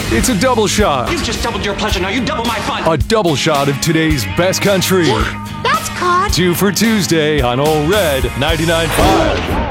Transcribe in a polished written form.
It's a double shot. You've just doubled your pleasure, now you double my fun. A double shot of today's best country. Yeah, that's caught. 2 for Tuesday on Ole Red 99.5.